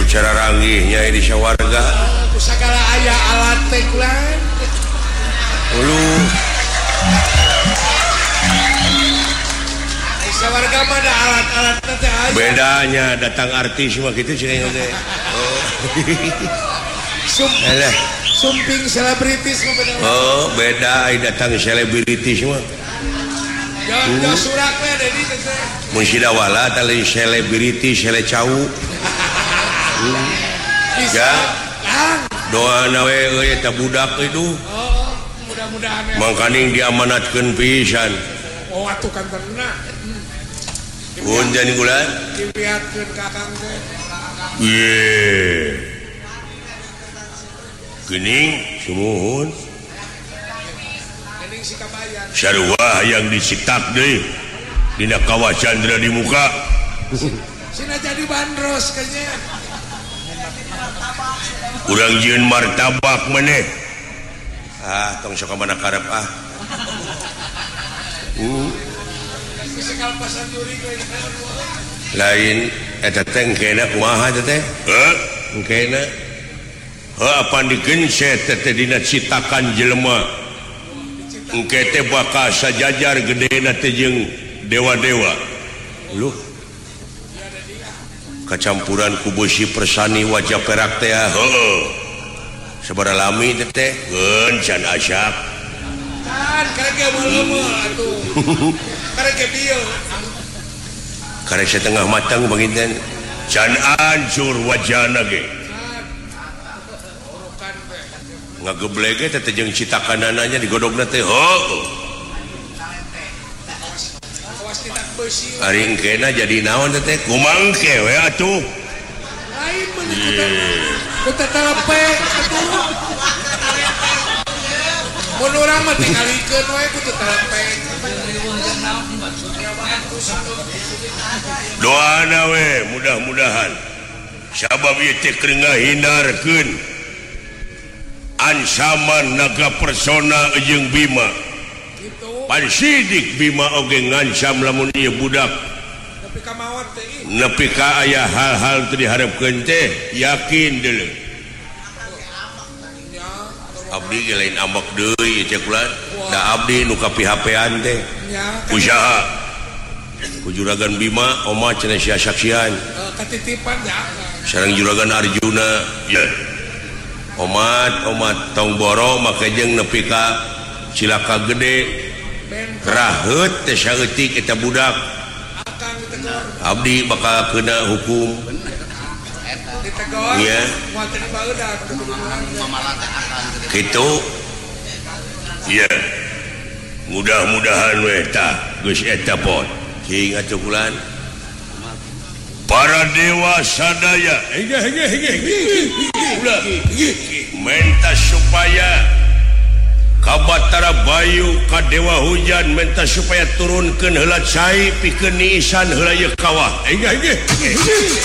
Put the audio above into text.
cara ranggihnya di warga segala ayah alat tekulan warga mana alat-alat bedanya datang artis semua gitu sih sumping selebritis beda datang selebritis semua surat Musidawala tali selebritis cau ya doa nawe eta budak itu mudah-mudahan mangkaning diamanatkeun pisan atuh kan terna Unjan bulan dipiatkeun ka Kang teh geuning sumuhun geuning si kabayan sarua yang dicitak deui dina kawah Chandra di muka sina jadi bandros kayaknya urang jieun martabak maneh tong sok ka mana karep lain eta teh engkena kumaha teh engkena apa digencet teh dina citakan jelema engke teh bakal sajajar gedena teh jeung dewa-dewa lu kacampuran ku besi persani wajah perak teh heuh sabaraha lami teh can asyak kan karek meuleuh atuh karek dieu karek setengah matang banginten can hancur wajahna ge ngageblege teh jeung citakanananya digodogna teh ari engkena jadi naon teh kumangke we atuh lain mun tetepe mun urang mah tingalikeun we ku tetepe doana we mudah-mudahan sabab ieu teh keur ngahindarkeun ancaman naga persona jeung Bima pan sidik Bima oge ngancam lamun ieu budak nepi ka maot teh nepi ka aya hal-hal teu diharepkeun teh yakin deuleu abdi ge lain ambek deui cek ulah da abdi nu kapihapean teh usaha ku juragan Bima oma cenah sia saksian katitipan ya sareng juragan Arjuna ya omat tong boro make jeung nepi ka cilaka gede raheut teh saeutik eta budak abdi bakal kena hukum ditegor nya moal teh dibaeudak kitu iya mudah-mudahan we tah geus eta pot cing atuh kulan para dewa sadaya minta supaya kabatara bayu ka dewa hujan minta supaya turunkeun heula cai pikeun niisan heula ieu kawah